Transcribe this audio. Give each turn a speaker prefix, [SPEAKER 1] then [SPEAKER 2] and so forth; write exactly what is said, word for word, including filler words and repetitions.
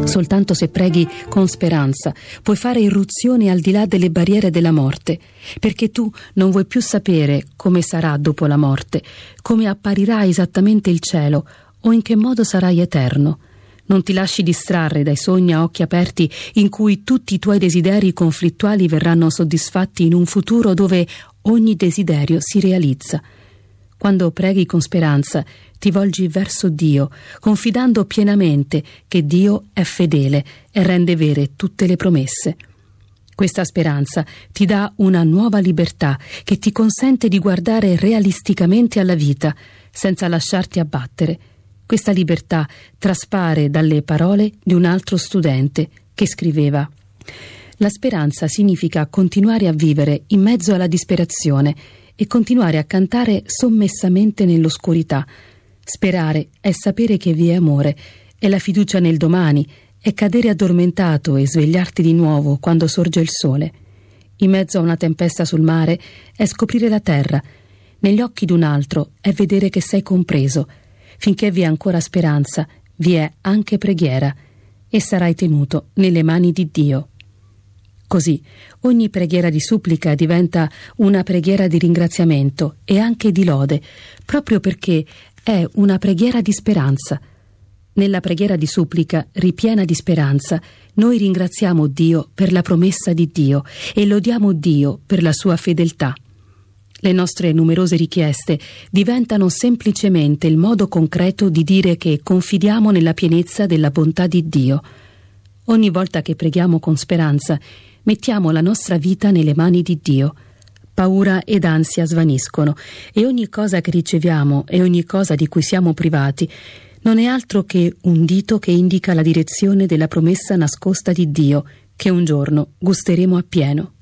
[SPEAKER 1] Soltanto se preghi con speranza puoi fare irruzione al di là delle barriere della morte, perché tu non vuoi più sapere come sarà dopo la morte, come apparirà esattamente il cielo o in che modo sarai eterno. Non ti lasci distrarre dai sogni a occhi aperti in cui tutti i tuoi desideri conflittuali verranno soddisfatti in un futuro dove ogni desiderio si realizza. Quando preghi con speranza, ti volgi verso Dio, confidando pienamente che Dio è fedele e rende vere tutte le promesse. Questa speranza ti dà una nuova libertà che ti consente di guardare realisticamente alla vita, senza lasciarti abbattere. Questa libertà traspare dalle parole di un altro studente che scriveva: «La speranza significa continuare a vivere in mezzo alla disperazione e continuare a cantare sommessamente nell'oscurità. Sperare è sapere che vi è amore, è la fiducia nel domani, è cadere addormentato e svegliarti di nuovo quando sorge il sole. In mezzo a una tempesta sul mare è scoprire la terra, negli occhi d'un altro è vedere che sei compreso. Finché vi è ancora speranza, vi è anche preghiera e sarai tenuto nelle mani di Dio». Così ogni preghiera di supplica diventa una preghiera di ringraziamento e anche di lode, proprio perché è una preghiera di speranza. Nella preghiera di supplica, ripiena di speranza, noi ringraziamo Dio per la promessa di Dio e lodiamo Dio per la sua fedeltà. Le nostre numerose richieste diventano semplicemente il modo concreto di dire che confidiamo nella pienezza della bontà di Dio. Ogni volta che preghiamo con speranza, mettiamo la nostra vita nelle mani di Dio. Paura ed ansia svaniscono e ogni cosa che riceviamo e ogni cosa di cui siamo privati non è altro che un dito che indica la direzione della promessa nascosta di Dio che un giorno gusteremo appieno.